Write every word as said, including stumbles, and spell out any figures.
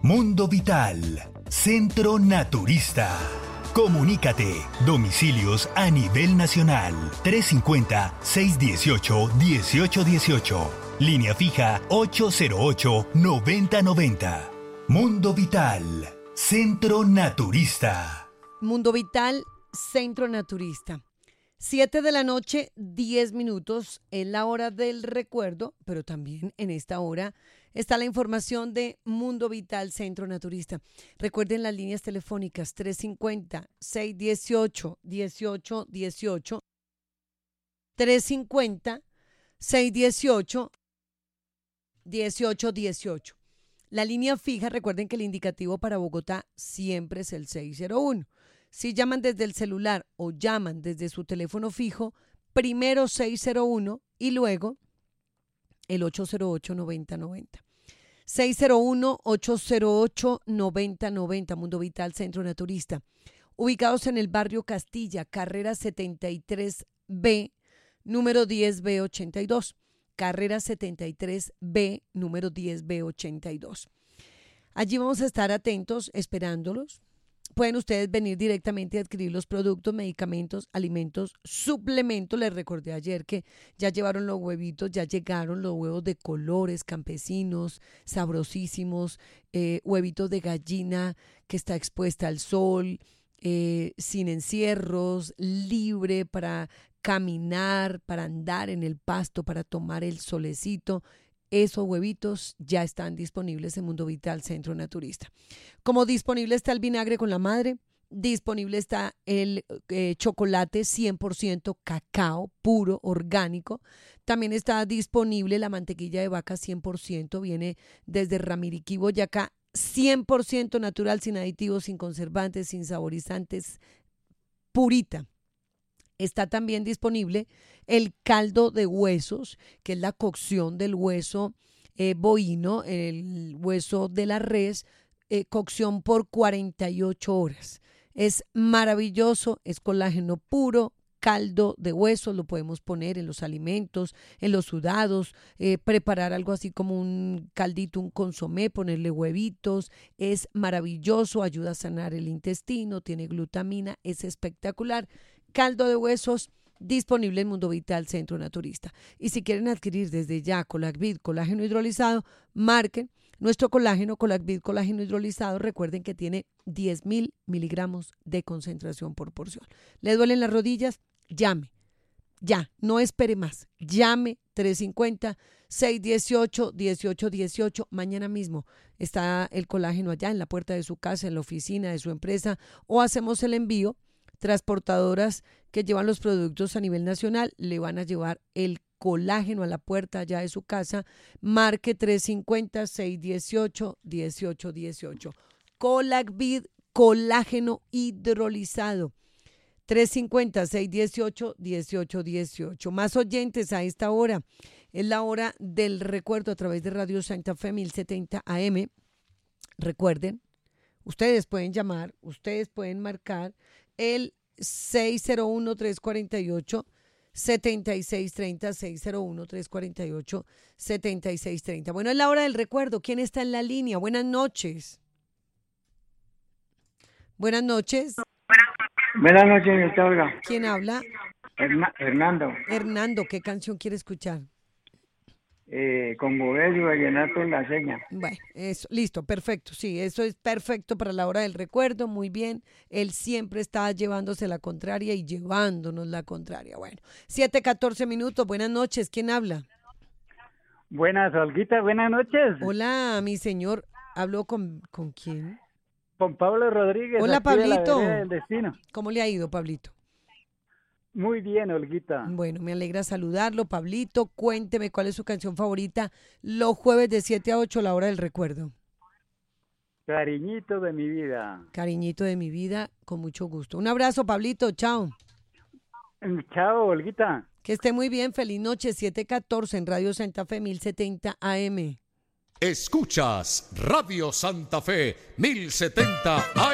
Mundo Vital, Centro Naturista. Comunícate, domicilios a nivel nacional, trescientos cincuenta, seiscientos dieciocho, dieciocho dieciocho. Línea fija ocho cero ocho, noventa noventa. Mundo Vital, Centro Naturista. Mundo Vital, Centro Naturista. Siete de la noche, diez minutos, es la hora del recuerdo, pero también en esta hora está la información de Mundo Vital Centro Naturista. Recuerden las líneas telefónicas trescientos cincuenta, seiscientos dieciocho, dieciocho dieciocho, trescientos cincuenta, seiscientos dieciocho, dieciocho dieciocho. La línea fija, recuerden que el indicativo para Bogotá siempre es el seis cero uno. Si llaman desde el celular o llaman desde su teléfono fijo, primero seis cero uno y luego el ocho cero ocho, noventa noventa. seis cero uno, ocho cero ocho, noventa noventa, Mundo Vital Centro Naturista. Ubicados en el barrio Castilla, carrera setenta y tres B, número diez B ochenta y dos. Carrera setenta y tres B, número diez B ochenta y dos. Allí vamos a estar atentos, esperándolos. Pueden ustedes venir directamente a adquirir los productos, medicamentos, alimentos, suplementos. Les recordé ayer que ya llevaron los huevitos, ya llegaron los huevos de colores campesinos, sabrosísimos, eh, huevitos de gallina que está expuesta al sol, eh, sin encierros, libre para caminar, para andar en el pasto, para tomar el solecito. Esos huevitos ya están disponibles en Mundo Vital Centro Naturista. Como disponible está el vinagre con la madre, disponible está el eh, chocolate cien por ciento cacao puro, orgánico. También está disponible la mantequilla de vaca cien por ciento, viene desde Ramiriquí, Boyacá, cien por ciento natural, sin aditivos, sin conservantes, sin saborizantes, purita. Está también disponible el caldo de huesos, que es la cocción del hueso eh, bovino, el hueso de la res, eh, cocción por cuarenta y ocho horas. Es maravilloso, es colágeno puro, caldo de huesos, lo podemos poner en los alimentos, en los sudados, eh, preparar algo así como un caldito, un consomé, ponerle huevitos. Es maravilloso, ayuda a sanar el intestino, tiene glutamina, es espectacular. Caldo de huesos disponible en Mundo Vital Centro Naturista. Y si quieren adquirir desde ya Colacvid, colágeno hidrolizado, marquen nuestro colágeno, Colacvid, colágeno hidrolizado. Recuerden que tiene diez mil miligramos de concentración por porción. ¿Le duelen las rodillas? Llame. Ya, no espere más. Llame trescientos cincuenta, seiscientos dieciocho, dieciocho dieciocho. Mañana mismo está el colágeno allá en la puerta de su casa, en la oficina de su empresa, o hacemos el envío. Transportadoras que llevan los productos a nivel nacional le van a llevar el colágeno a la puerta allá de su casa. Marque trescientos cincuenta, seiscientos dieciocho, dieciocho dieciocho. Colacvid, colágeno hidrolizado. trescientos cincuenta, seiscientos dieciocho, dieciocho dieciocho. Más oyentes a esta hora. Es la hora del recuerdo a través de Radio Santa Fe mil setenta A M. Recuerden, ustedes pueden llamar, ustedes pueden marcar el seis cero uno, tres cuatro ocho, siete seis tres cero, seis cero uno, tres cuatro ocho, siete seis tres cero. Bueno, es la hora del recuerdo. ¿Quién está en la línea? Buenas noches. Buenas noches. Buenas noches, señorita Olga. ¿Quién habla? Herna- Hernando. Hernando, ¿qué canción quiere escuchar? Eh, con Bovelio, Vallenato en la seña. Bueno, eso, listo, perfecto. Sí, eso es perfecto para la hora del recuerdo, muy bien. Él siempre está llevándose la contraria y llevándonos la contraria. Bueno, siete, catorce minutos, buenas noches, ¿quién habla? Buenas, Olguita, buenas noches. Hola, mi señor, ¿habló con, con quién? Con Pablo Rodríguez. Hola, aquí de la Pablito. vereda del destino. ¿Cómo le ha ido, Pablito? Muy bien, Olguita. Bueno, me alegra saludarlo, Pablito. Cuénteme cuál es su canción favorita los jueves de siete a ocho, la hora del recuerdo. Cariñito de mi vida. Cariñito de mi vida, con mucho gusto. Un abrazo, Pablito, chao. Chao, Olguita. Que esté muy bien, feliz noche, siete catorce en Radio Santa Fe mil setenta A M. Escuchas Radio Santa Fe mil setenta A M.